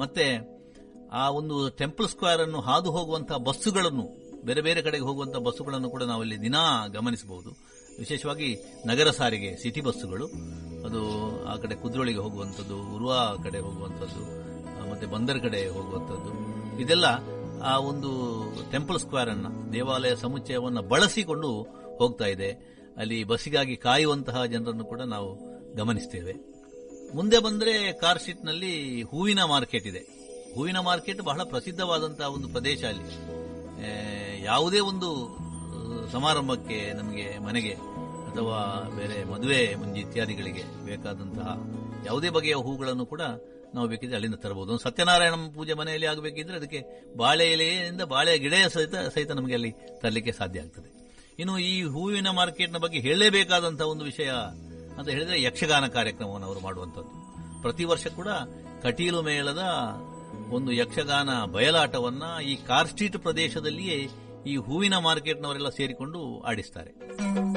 ಮತ್ತೆ ಆ ಒಂದು ಟೆಂಪಲ್ ಸ್ಕ್ವೇರ್ ಅನ್ನು ಹಾದು ಹೋಗುವಂತಹ ಬಸ್ಸುಗಳನ್ನು, ಬೇರೆ ಬೇರೆ ಕಡೆಗೆ ಹೋಗುವಂತಹ ಬಸ್ಸುಗಳನ್ನು ಕೂಡ ನಾವಲ್ಲಿ ದಿನಾ ಗಮನಿಸಬಹುದು. ವಿಶೇಷವಾಗಿ ನಗರ ಸಾರಿಗೆ, ಸಿಟಿ ಬಸ್ಸುಗಳು, ಅದು ಆ ಕಡೆ ಕುದ್ರೋಳಿಗೆ ಹೋಗುವಂಥದ್ದು, ಉರ್ವಾ ಕಡೆ ಹೋಗುವಂಥದ್ದು, ಮತ್ತೆ ಬಂದರ್ ಕಡೆ ಹೋಗುವಂಥದ್ದು, ಇದೆಲ್ಲ ಆ ಒಂದು ಟೆಂಪಲ್ ಸ್ಕ್ವೇರ್ ಅನ್ನ, ದೇವಾಲಯ ಸಮುಚ್ಚಯವನ್ನು ಬಳಸಿಕೊಂಡು ಹೋಗ್ತಾ ಇದೆ. ಅಲ್ಲಿ ಬಸ್ಸಿಗಾಗಿ ಕಾಯುವಂತಹ ಜನರನ್ನು ಕೂಡ ನಾವು ಗಮನಿಸ್ತೇವೆ. ಮುಂದೆ ಬಂದರೆ ಕಾರ್ ಸ್ಟ್ರೀಟ್ ನಲ್ಲಿ ಹೂವಿನ ಮಾರ್ಕೆಟ್ ಇದೆ. ಹೂವಿನ ಮಾರ್ಕೆಟ್ ಬಹಳ ಪ್ರಸಿದ್ಧವಾದಂತಹ ಒಂದು ಪ್ರದೇಶ. ಅಲ್ಲಿ ಯಾವುದೇ ಒಂದು ಸಮಾರಂಭಕ್ಕೆ, ನಮಗೆ ಮನೆಗೆ ಅಥವಾ ಬೇರೆ ಮದುವೆ ಮುಂಜಿ ಇತ್ಯಾದಿಗಳಿಗೆ ಬೇಕಾದಂತಹ ಯಾವುದೇ ಬಗೆಯ ಹೂಗಳನ್ನು ಕೂಡ ನಾವು ಬೇಕಿದ್ರೆ ಅಲ್ಲಿಂದ ತರಬಹುದು. ಒಂದು ಸತ್ಯನಾರಾಯಣ ಪೂಜೆ ಮನೆಯಲ್ಲಿ ಆಗಬೇಕಿದ್ರೆ ಅದಕ್ಕೆ ಬಾಳೆ ಎಲೆಯಿಂದ ಬಾಳೆ ಗಿಡ ಸಹಿತ ನಮಗೆ ಅಲ್ಲಿ ತರಲಿಕ್ಕೆ ಸಾಧ್ಯ ಆಗ್ತದೆ. ಇನ್ನು ಈ ಹೂವಿನ ಮಾರ್ಕೆಟ್ನ ಬಗ್ಗೆ ಹೇಳಲೇಬೇಕಾದಂತಹ ಒಂದು ವಿಷಯ ಅಂತ ಹೇಳಿದ್ರೆ ಯಕ್ಷಗಾನ ಕಾರ್ಯಕ್ರಮವನ್ನು ಅವರು ಮಾಡುವಂಥದ್ದು. ಪ್ರತಿ ವರ್ಷ ಕೂಡ ಕಟೀಲು ಮೇಳದ ಒಂದು ಯಕ್ಷಗಾನ ಬಯಲಾಟವನ್ನ ಈ ಕಾರ್ ಸ್ಟ್ರೀಟ್ ಪ್ರದೇಶದಲ್ಲಿಯೇ ಈ ಹೂವಿನ ಮಾರ್ಕೆಟ್ನವರೆಲ್ಲ ಸೇರಿಕೊಂಡು ಆಡಿಸ್ತಾರೆ.